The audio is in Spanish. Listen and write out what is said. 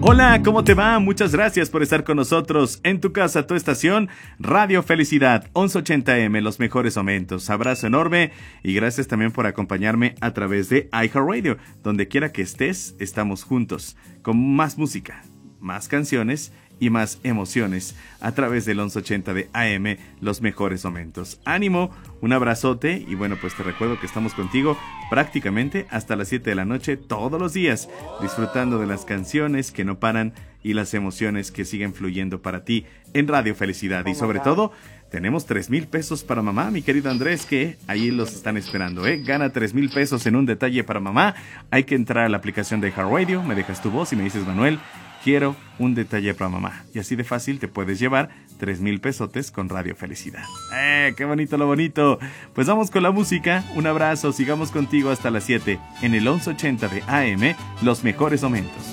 Hola, ¿cómo te va? Muchas gracias por estar con nosotros en tu casa, tu estación, Radio Felicidad, 1180M, los mejores momentos. Abrazo enorme y gracias también por acompañarme a través de iHeartRadio. Donde quiera que estés, estamos juntos, con más música, más canciones y más emociones a través del 1180 de AM, los mejores momentos. Ánimo, un abrazote y bueno, pues te recuerdo que estamos contigo prácticamente hasta las 7 de la noche todos los días, disfrutando de las canciones que no paran y las emociones que siguen fluyendo para ti en Radio Felicidad. Y sobre todo, tenemos 3,000 pesos para mamá, mi querido Andrés, que ahí los están esperando, ¿eh? Gana 3,000 pesos en un detalle para mamá. Hay que entrar a la aplicación de iHeartRadio, me dejas tu voz y me dices, Manuel, quiero un detalle para mamá. Y así de fácil te puedes llevar 3,000 pesotes con Radio Felicidad. ¡Qué bonito lo bonito! Pues vamos con la música. Un abrazo, sigamos contigo hasta las 7 en el 1180 de AM, los mejores momentos.